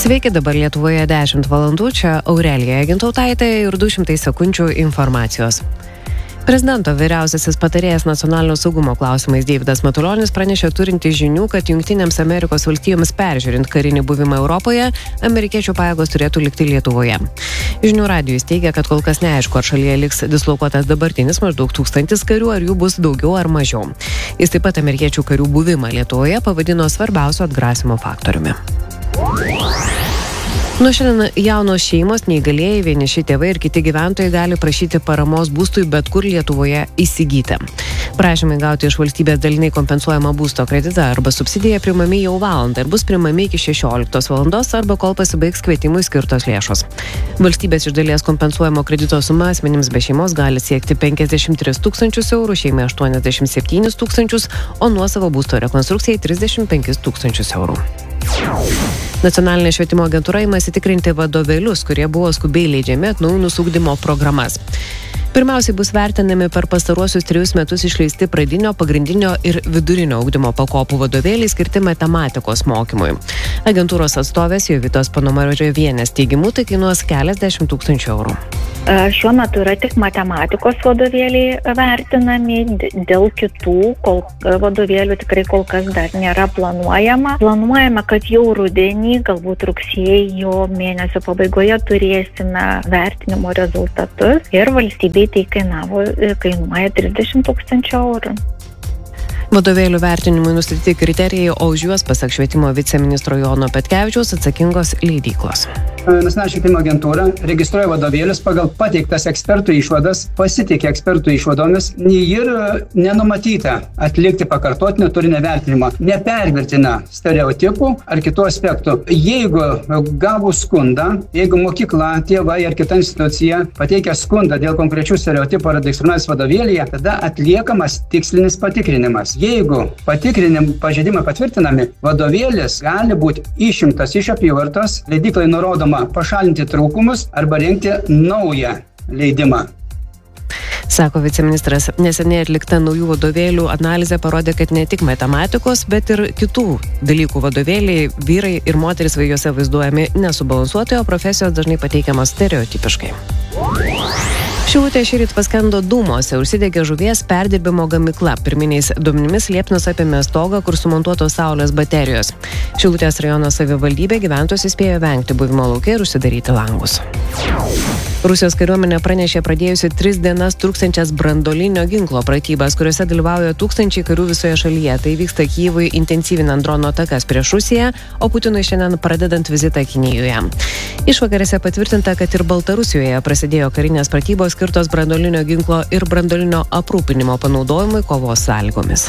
Sveiki, dabar Lietuvoje 10 valandų, čia Aurelija Gintautaitė ir 200 sekundžių informacijos. Prezidento vyriausiasis patarėjas nacionalinio saugumo klausimais Deividas Matulionis pranešė turinti žinių, kad Jungtinėms Amerikos valstijoms peržiūrint karinį buvimą Europoje, amerikiečių pajėgos turėtų likti Lietuvoje. Žinių radijus teigia, kad kol kas neaišku, ar šalyje liks dislokuotas dabartinis maždaug 1000 karių, ar jų bus daugiau ar mažiau. Jis taip pat amerikiečių karių buvimą Lietuvoje pavadino svarbiausiu atgrasimo faktoriumi. Nuo šiandien jaunos šeimos, neįgalieji, vieniši tėvai ir kiti gyventojai gali prašyti paramos būstui bet kur Lietuvoje įsigyti. Prašymai gauti iš valstybės dalinai kompensuojamą būsto kreditą arba subsidiją priimami jau valandą ir bus priimami iki 16 valandos arba kol pasibaigs kvietimui skirtos lėšos. Valstybės iš dalies kompensuojamo kredito suma asmenims be šeimos gali siekti 53 000 eurų, šeimai 87 000, o nuosavo būsto rekonstrukcijai 35 000 eurų. Nacionalinė švietimo agentūra imasi tikrinti vadovėlius, kurie buvo skubiai leidžiami atnaujinus ugdymo programas. Pirmiausiai bus vertinami per pastaruosius 3 metus išleisti pradinio, pagrindinio ir vidurinio ugdymo pakopų vadovėliai skirti matematikos mokymui. Agentūros atstovės Jovitos Panomariovienės teigimu tai kainuos keliasdešimt tūkstančių eurų. Šiuo metu yra tik matematikos vadovėliai vertinami, dėl kitų vadovėlių tikrai kol kas dar nėra planuojama. Planuojame, kad jau rudenį, galbūt rugsėjo mėnesio pabaigoje turėsime vertinimo rezultatus ir valstybei tai kainuoja 30 000 eurų. Vadovėlių vertinimui nustatyti kriterijai, o už juos, pasak švietimo viceministro Jono Petkevičiaus, atsakingos leidyklos. Nacionalinė švietimo agentūra registruoja vadovėlius pagal pateiktas ekspertų išvadas, pasitikė ekspertų išvadomis ir nenumatyta atlikti pakartotinio turinio vertinimo, nepervertina stereotipų ar kitų aspektų. Jeigu gavus skundą, jeigu mokykla, tėvai ar kita institucija pateikia skundą dėl konkrečių stereotipų ar diskriminacijos vadovėlyje, tada atliekamas tikslinis patikrinimas. Jeigu pažeidimai patvirtinami, vadovėlis gali būti išimtas iš apyvartos, leidyklai nurodoma pašalinti trūkumus arba rengti naują leidimą. Sako viceministras, neseniai atlikta naujų vadovėlių analizė parodė, kad ne tik matematikos, bet ir kitų dalykų vadovėliai, vyrai ir moteris juose vaizduojami nesubalansuotai, o profesijos dažnai pateikiamos stereotipiškai. Šilutėje šįryt paskendo dūmose, užsidegė žuvies perdirbimo gamykla. Pirminiais duomenimis liepsnos apėmė stogą, kur sumontuotos saulės baterijos. Šilutės rajono savivaldybė gyventojus įspėjo vengti buvimo lauke ir užsidaryti langus. Rusijos kariuomenė pranešė pradėjusi 3 dienas truksiančias branduolinio ginklo pratybas, kuriuose dalyvauja 1000 karių visoje šalyje. Tai vyksta Kyjivui intensyvinant drono atakas prieš Rusiją, o Putinui šiandien pradedant vizitą Kinijoje. Išvakarėse patvirtinta, kad ir Baltarusijoje prasidėjo karinės pratybos skirtos branduolinio ginklo ir branduolinio aprūpinimo panaudojimui kovos sąlygomis.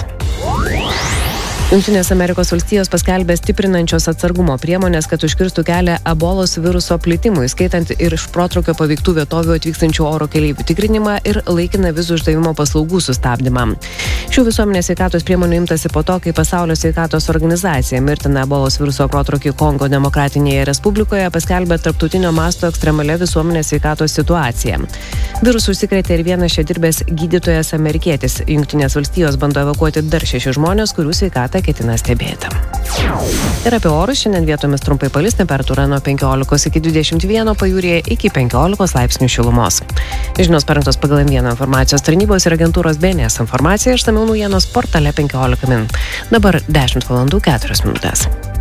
Jungtinės Amerikos valstijos paskelbė stiprinančios atsargumo priemonės, kad užkirstų kelią ebolos viruso plitimui, skaitant ir iš protrūkio paveiktų vietovių atvykstančių oro keleivių tikrinimą ir laikiną vizų išdavimo paslaugų sustabdymą. Šių visuomenės sveikatos priemonių imtasi po to, kai Pasaulio sveikatos organizacija mirtiną ebolos viruso protrūkį Kongo Demokratinėje Respublikoje paskelbė tarptautinio masto ekstremalia visuomenės sveikatos situacija. Virusų užsikrėtė ir vienas čia dirbęs gydytojas amerikietis. Jungtinės valstijos bando evakuoti dar 6 žmonės, kurių sveikatą ketina stebėti. Ir apie orus šiandien vietomis trumpai palis, temperatūra nuo 15 iki 21, pajūryje iki 15 laipsnių šilumos. Žinios parengtos pagal M1 informacijos tarnybos ir agentūros BNS informacija, išsamiau naujienos portale 15 min. Dabar 10 valandų 4 minutės.